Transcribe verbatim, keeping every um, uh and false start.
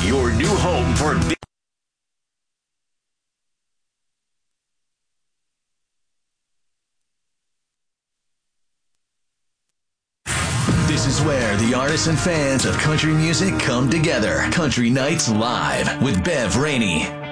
your new home for big. This is where the artists and fans of country music come together. Country Nights Live with Bev Rainey.